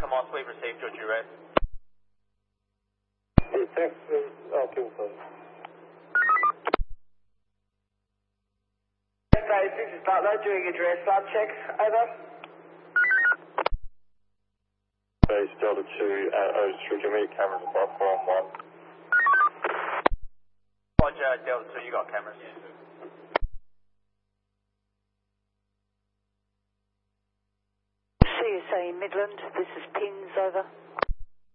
Panama, we've received your duress. Text is Kingston. This is Butler doing address lab check. Over. Base Delta 2 at O3, can we cameras above 4 on 1? Roger, Delta 2, you got cameras. CSA Midland, this is Pins, over.